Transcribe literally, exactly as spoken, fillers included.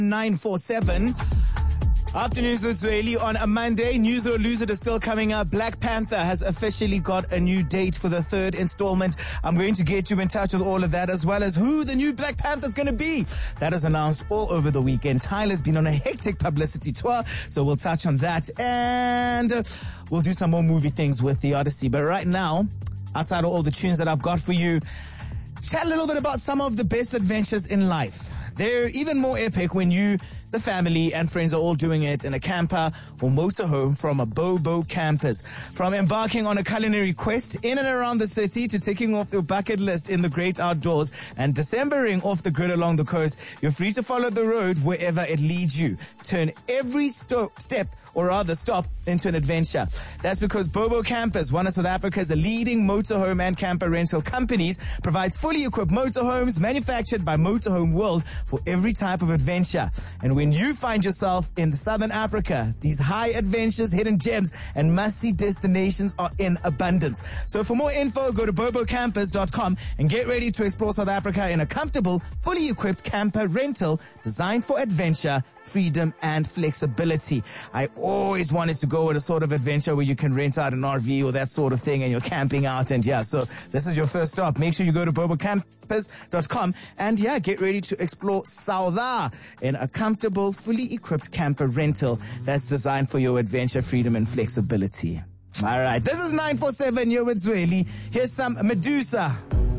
nine four seven. Afternoons with Zweli on a Monday. News or Lose It is still coming up. Black Panther has officially got a new date for the third installment. I'm going to get you in touch with all of that, as well as who the new Black Panther is going to be. That is announced all over the weekend. Tyler's been on a hectic publicity tour, so we'll touch on that. And uh, we'll do some more movie things with the Odyssey. But right now, outside of all the tunes that I've got for you, let's chat a little bit about some of the best adventures in life. They're even more epic when you, the family and friends are all doing it in a camper or motorhome from a Bobo campus. From embarking on a culinary quest in and around the city to ticking off your bucket list in the great outdoors and Decembering off the grid along the coast, you're free to follow the road wherever it leads you. Turn every sto- step or rather stop into an adventure. That's because Bobo Campers, one of South Africa's leading motorhome and camper rental companies, provides fully equipped motorhomes manufactured by Motorhome World for every type of adventure. And when you find yourself in Southern Africa, these high adventures, hidden gems, and must-see destinations are in abundance. So for more info, go to bobo campers dot com and get ready to explore South Africa in a comfortable, fully equipped camper rental designed for adventure, freedom, and flexibility. I always wanted to go on a sort of adventure where you can rent out an R V or that sort of thing and you're camping out, and yeah, so this is your first stop. Make sure you go to bobo campers dot com and yeah, get ready to explore Southa in a comfortable, fully equipped camper rental that's designed for your adventure, freedom, and flexibility. All right, this is nine four seven. You're with Zweli. Here's some Medusa.